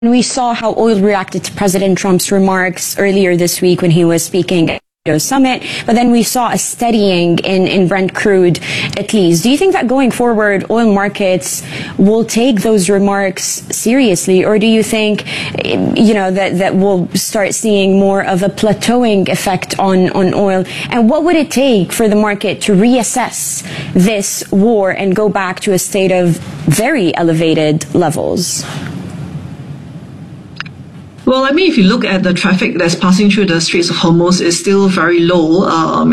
We saw how oil reacted to President Trump's remarks earlier this week when he was speaking at the summit, but then we saw a steadying in Brent crude at least. Do you think that going forward, oil markets will take those remarks seriously, or do you think, that we'll start seeing more of a plateauing effect on oil? And what would it take for the market to reassess this war and go back to a state of very elevated levels? Well, I mean, if you look at the traffic that's passing through the Straits of Hormuz, it's still very low.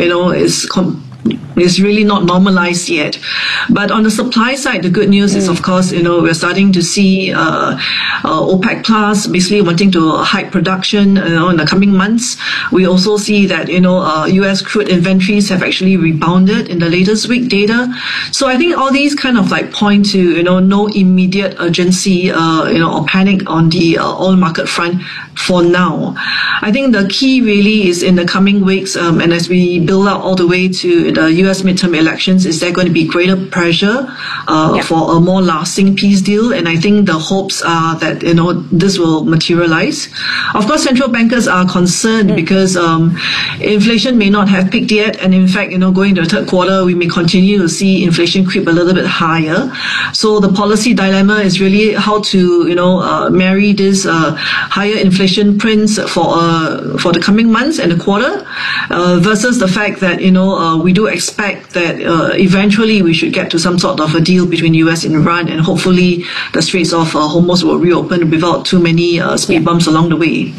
It's really not normalized yet. But on the supply side, the good news is, of course, we're starting to see OPEC Plus basically wanting to hike production, in the coming months. We also see that, U.S. crude inventories have actually rebounded in the latest week data. So I think all these kind of point to, no immediate urgency, or panic on the oil market front for now. I think the key really is in the coming weeks, and as we build out all the way to the U.S. midterm elections, is there going to be greater pressure for a more lasting peace deal? And I think the hopes are that, this will materialize. Of course, central bankers are concerned because inflation may not have peaked yet. And in fact, going to the third quarter, we may continue to see inflation creep a little bit higher. So the policy dilemma is really how to, marry this higher inflation prints for the coming months and the quarter versus the fact that, we do expect that eventually we should get to some sort of a deal between US and Iran, and hopefully the Straits of Hormuz will reopen without too many speed bumps along the way.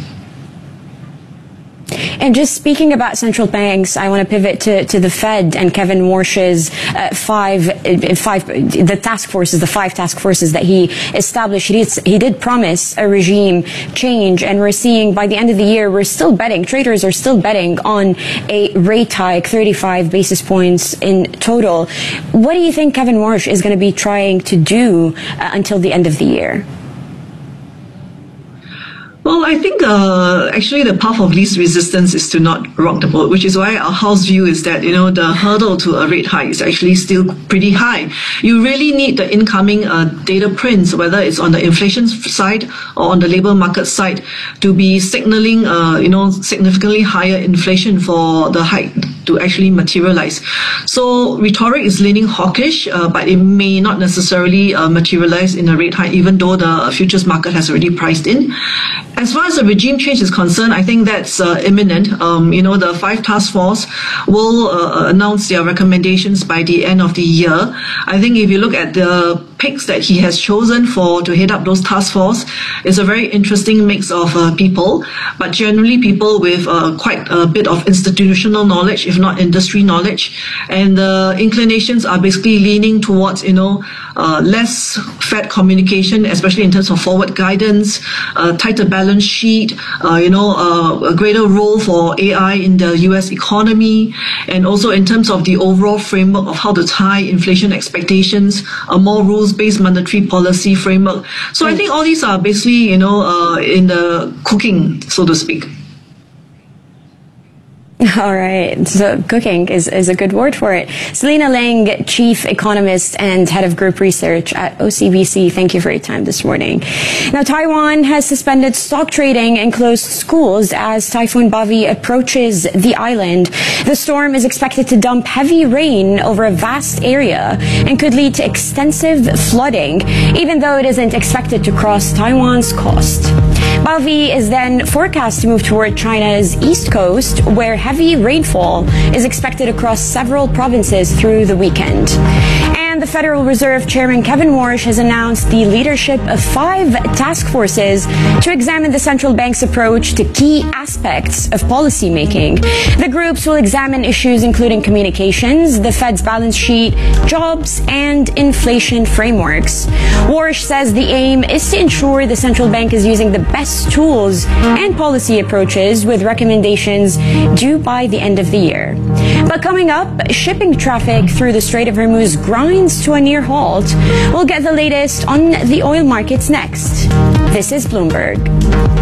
And just speaking about central banks, I want to pivot to the Fed and Kevin Warsh's the five task forces that he established. He did promise a regime change, and we're seeing by the end of the year, traders are still betting on a rate hike, 35 basis points in total. What do you think Kevin Warsh is going to be trying to do until the end of the year? Well, I think actually the path of least resistance is to not rock the boat, which is why our house view is that, the hurdle to a rate hike is actually still pretty high. You really need the incoming data prints, whether it's on the inflation side or on the labor market side, to be signaling, significantly higher inflation for the hike to actually materialize. So rhetoric is leaning hawkish, but it may not necessarily materialize in a rate hike, even though the futures market has already priced in. As far as the regime change is concerned, I think that's imminent. The five task force will announce their recommendations by the end of the year. I think if you look at the picks that he has chosen to head up those task force, it's a very interesting mix of people, but generally people with quite a bit of institutional knowledge, if not industry knowledge. And the inclinations are basically leaning towards, less Fed communication, especially in terms of forward guidance, tighter balance sheet, a greater role for AI in the US economy, and also in terms of the overall framework of how to tie inflation expectations, a more rules-based monetary policy framework. So I think all these are basically, in the cooking, so to speak. All right. So cooking is a good word for it. Selena Lang, Chief Economist and Head of Group Research at OCBC. Thank you for your time this morning. Now, Taiwan has suspended stock trading and closed schools as Typhoon Bavi approaches the island. The storm is expected to dump heavy rain over a vast area and could lead to extensive flooding, even though it isn't expected to cross Taiwan's coast. Bavi is then forecast to move toward China's east coast, where heavy rainfall is expected across several provinces through the weekend. And the Federal Reserve Chairman Kevin Warsh has announced the leadership of 5 task forces to examine the central bank's approach to key aspects of policymaking. The groups will examine issues including communications, the Fed's balance sheet, jobs, and inflation frameworks. Warsh says the aim is to ensure the central bank is using the best tools and policy approaches, with recommendations due by the end of the year. But coming up, shipping traffic through the Strait of Hormuz grinds to a near halt. We'll get the latest on the oil markets next. This is Bloomberg.